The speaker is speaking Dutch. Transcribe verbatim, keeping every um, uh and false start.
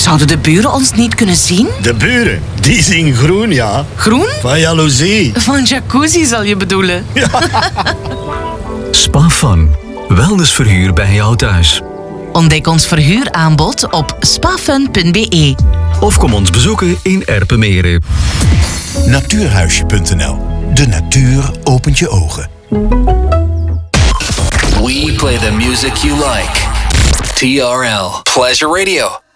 Zouden de buren ons niet kunnen zien? De buren, die zien groen, ja. Groen? Van jaloezie. Van jacuzzi zal je bedoelen. Ja. Spa Fun. Wellnessverhuur bij jou thuis. Ontdek ons verhuuraanbod op spafun punt be. Of kom ons bezoeken in Erpenmeren. Natuurhuisje punt n l. De natuur opent je ogen. We play the music you like. T R L Pleasure Radio.